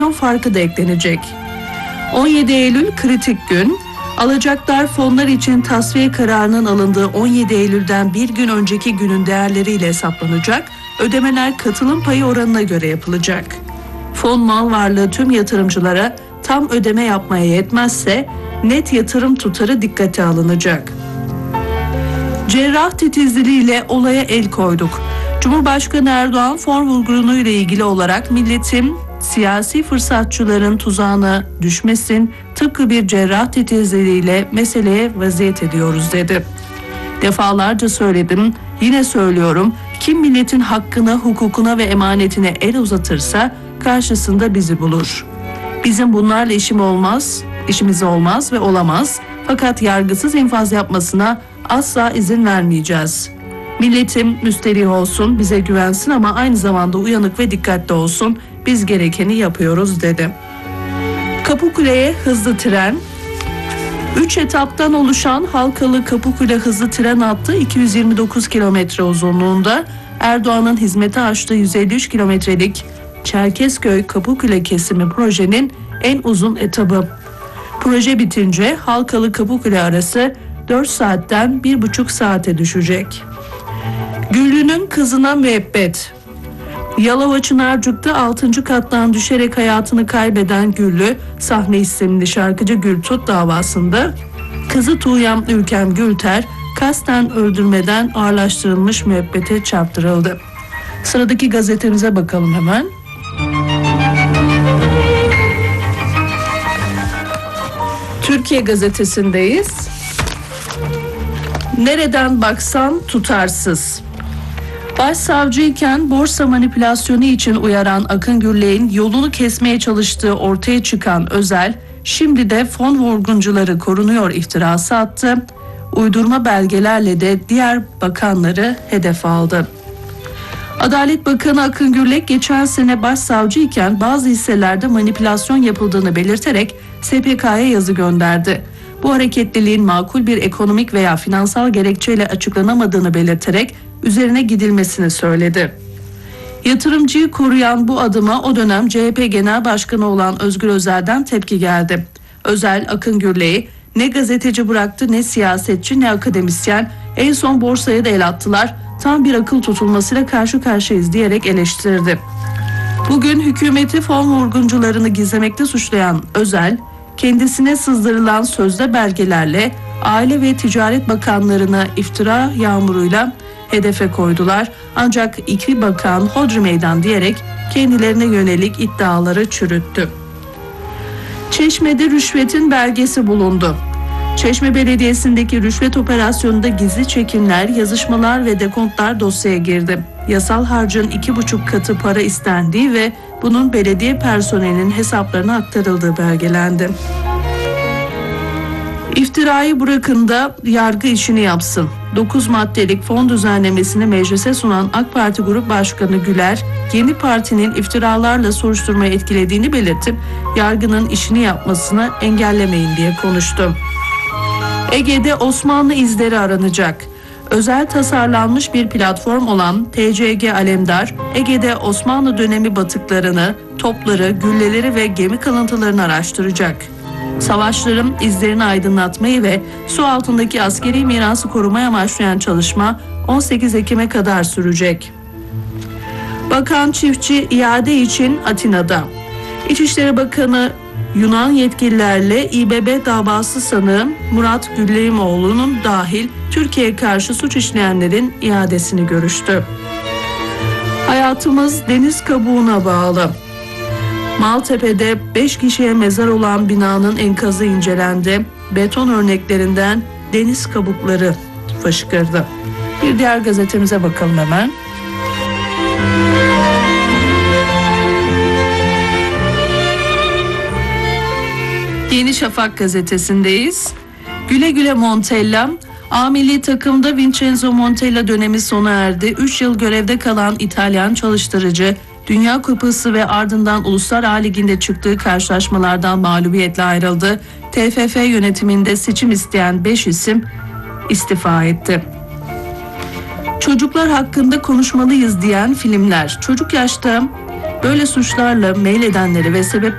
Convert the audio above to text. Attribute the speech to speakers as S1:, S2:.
S1: farkı da eklenecek. 17 Eylül kritik gün. Alacaklar fonlar için tasfiye kararının alındığı 17 Eylül'den bir gün önceki günün değerleriyle hesaplanacak. Ödemeler katılım payı oranına göre yapılacak. Fon mal varlığı tüm yatırımcılara tam ödeme yapmaya yetmezse net yatırım tutarı dikkate alınacak. Cerrah titizliğiyle olaya el koyduk. Cumhurbaşkanı Erdoğan fon vurgunuyla ile ilgili olarak milletin siyasi fırsatçıların tuzağına düşmesin, tıpkı bir cerrah titizliğiyle meseleye vaziyet ediyoruz dedi. Defalarca söyledim, yine söylüyorum, kim milletin hakkına, hukukuna ve emanetine el uzatırsa karşısında bizi bulur. Bizim bunlarla işimiz olmaz ve olamaz. Fakat yargısız infaz yapmasına asla izin vermeyeceğiz. Milletim müsterih olsun, bize güvensin ama aynı zamanda uyanık ve dikkatli olsun. Biz gerekeni yapıyoruz dedi. Kapıkule'ye hızlı tren. 3 etaptan oluşan Halkalı Kapıkule hızlı tren hattı 229 kilometre uzunluğunda. Erdoğan'ın hizmete açtığı 153 kilometrelik Çerkezköy Kapıkule kesimi projenin en uzun etabı. Proje bitince Halkalı Kapıkule arası 4 saatten 1,5 saate düşecek. Güllü'nün kızına müebbet. Yalova Çınarcık'ta 6. kattan düşerek hayatını kaybeden Güllü, sahne isimli şarkıcı Gültut davasında kızı Tuğyan Ülkem Gülter kasten öldürmeden ağırlaştırılmış müebbete çarptırıldı. Sıradaki gazetemize bakalım hemen. Türkiye Gazetesi'ndeyiz. Nereden baksan tutarsız. Başsavcıyken borsa manipülasyonu için uyaran Akın Gürlek'in yolunu kesmeye çalıştığı ortaya çıkan Özel, şimdi de fon vurguncuları korunuyor iftirası attı. Uydurma belgelerle de diğer bakanları hedef aldı. Adalet Bakanı Akın Gürlek geçen sene başsavcıyken bazı hisselerde manipülasyon yapıldığını belirterek SPK'ya yazı gönderdi. Bu hareketliliğin makul bir ekonomik veya finansal gerekçeyle açıklanamadığını belirterek üzerine gidilmesini söyledi. Yatırımcıyı koruyan bu adıma o dönem CHP Genel Başkanı olan Özgür Özel'den tepki geldi. Özel, Akın Gürlek'i ne gazeteci bıraktı, ne siyasetçi, ne akademisyen, en son borsaya da el attılar, tam bir akıl tutulmasıyla karşı karşıyayız diyerek eleştirdi. Bugün hükümeti fon vurguncularını gizlemekte suçlayan Özel, kendisine sızdırılan sözde belgelerle Aile ve Ticaret Bakanlarına iftira yağmuruyla hedefe koydular. Ancak iki bakan hodri meydan diyerek kendilerine yönelik iddiaları çürüttü. Çeşme'de rüşvetin belgesi bulundu. Çeşme Belediyesi'ndeki rüşvet operasyonunda gizli çekimler, yazışmalar ve dekontlar dosyaya girdi. Yasal harcın 2,5 katı para istendiği ve bunun belediye personelinin hesaplarına aktarıldığı belgelendi. İftirayı bırakın da yargı işini yapsın. 9 maddelik fon düzenlemesini meclise sunan AK Parti Grup Başkanı Güler, yeni partinin iftiralarla soruşturmayı etkilediğini belirtip yargının işini yapmasını engellemeyin diye konuştu. Ege'de Osmanlı izleri aranacak. Özel tasarlanmış bir platform olan TCG Alemdar, Ege'de Osmanlı dönemi batıklarını, topları, gülleleri ve gemi kalıntılarını araştıracak. Savaşların izlerini aydınlatmayı ve su altındaki askeri mirası korumaya amaçlayan çalışma 18 Ekim'e kadar sürecek. Bakan çiftçi iade için Atina'da. İçişleri Bakanı Yunan yetkililerle İBB davası sanığı Murat Gülleyimoğlu'nun dahil Türkiye'ye karşı suç işleyenlerin iadesini görüştü. Hayatımız deniz kabuğuna bağlı. Maltepe'de 5 kişiye mezar olan binanın enkazı incelendi. Beton örneklerinden deniz kabukları fışkırdı. Bir diğer gazetemize bakalım hemen. Yeni Şafak gazetesindeyiz. Güle güle Montella. A milli takımda Vincenzo Montella dönemi sona erdi. 3 yıl görevde kalan İtalyan çalıştırıcı, Dünya Kupası ve ardından Uluslar A Ligi'nde çıktığı karşılaşmalardan mağlubiyetle ayrıldı. TFF yönetiminde seçim isteyen 5 isim istifa etti. Çocuklar hakkında konuşmalıyız diyen filmler. Çocuk yaşta böyle suçlarla meyledenleri ve sebep